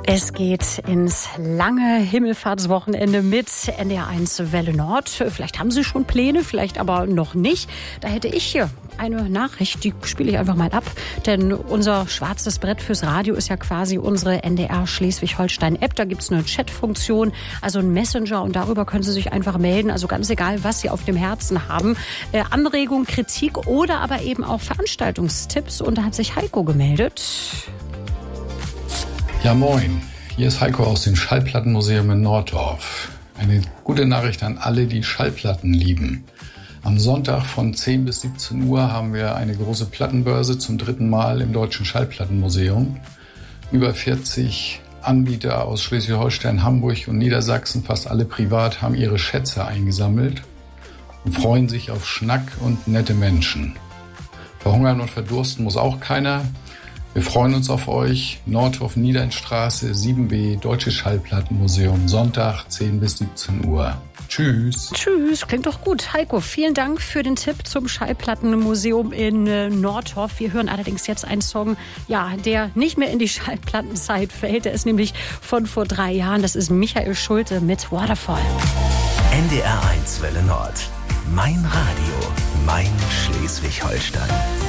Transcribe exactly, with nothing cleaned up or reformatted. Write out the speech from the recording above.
Es geht ins lange Himmelfahrtswochenende mit N D R eins Welle Nord. Vielleicht haben Sie schon Pläne, vielleicht aber noch nicht. Da hätte ich hier eine Nachricht, die spiele ich einfach mal ab. Denn unser schwarzes Brett fürs Radio ist ja quasi unsere N D R Schleswig-Holstein-App. Da gibt's eine Chatfunktion, also ein Messenger, und darüber können Sie sich einfach melden. Also ganz egal, was Sie auf dem Herzen haben. Äh, Anregung, Kritik oder aber eben auch Veranstaltungstipps. Und da hat sich Heiko gemeldet. Ja, moin. Hier ist Heiko aus dem Schallplattenmuseum in Norddorf. Eine gute Nachricht an alle, die Schallplatten lieben. Am Sonntag von zehn bis siebzehn Uhr haben wir eine große Plattenbörse zum dritten Mal im Deutschen Schallplattenmuseum. Über vierzig Anbieter aus Schleswig-Holstein, Hamburg und Niedersachsen, fast alle privat, haben ihre Schätze eingesammelt und freuen sich auf Schnack und nette Menschen. Verhungern und verdursten muss auch keiner. Wir freuen uns auf euch. Nordhof, Niedernstraße, sieben b, Deutsches Schallplattenmuseum, Sonntag, zehn bis siebzehn Uhr. Tschüss. Tschüss, klingt doch gut. Heiko, vielen Dank für den Tipp zum Schallplattenmuseum in äh, Nordhof. Wir hören allerdings jetzt einen Song, ja, der nicht mehr in die Schallplattenzeit fällt. Der ist nämlich von vor drei Jahren. Das ist Michael Schulte mit Waterfall. N D R eins Welle Nord. Mein Radio, mein Schleswig-Holstein.